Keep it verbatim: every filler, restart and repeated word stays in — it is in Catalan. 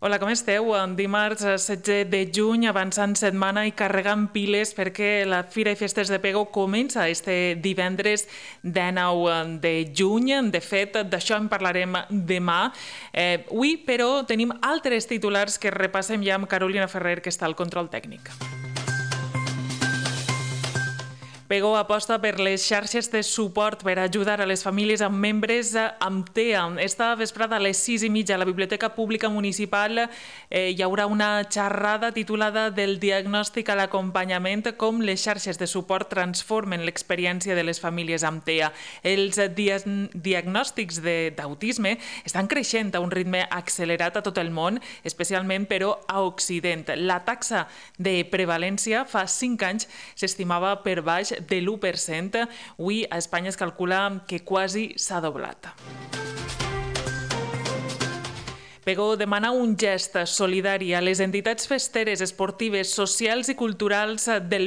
Hola, com esteu? Dimarts setze de juny, avançant setmana i carregant piles perquè la Fira i Festes de Pego comença este divendres dinou de juny. De fet, d'això en parlarem demà. Eh, avui, però, tenim altres titulars que repassem ja amb Carolina Ferrer, que està al control tècnic. Pego aposta per les xarxes de suport per ajudar a les famílies amb membres amb T E A. Esta vesprada a les sis i mitja a la Biblioteca Pública Municipal eh, hi haurà una xerrada titulada del diagnòstic a l'acompanyament, com les xarxes de suport transformen l'experiència de les famílies amb T E A. Els dia diagnòstics d'autisme estan creixent a un ritme accelerat a tot el món, especialment però a Occident. La taxa de prevalència fa cinc anys s'estimava per baix de l'u per cent. Avui a Espanya es calcula que quasi s'ha doblat. Pego demana un gest solidari a les entitats festeres, esportives, socials i culturals del